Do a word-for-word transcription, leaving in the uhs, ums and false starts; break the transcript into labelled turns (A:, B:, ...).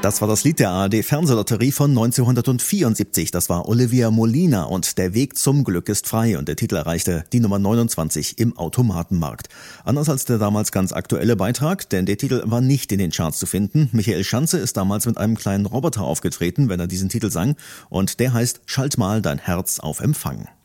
A: Das war das Lied der A R D-Fernsehlotterie von neunzehnhundertvierundsiebzig. Das war Olivia Molina und Der Weg zum Glück ist frei. Und der Titel erreichte die Nummer neunundzwanzig im Automatenmarkt. Anders als der damals ganz aktuelle Beitrag, denn der Titel war nicht in den Charts zu finden. Michael Schanze ist damals mit einem kleinen Roboter aufgetreten, wenn er diesen Titel sang. Und der heißt Schalt mal dein Herz auf Empfang.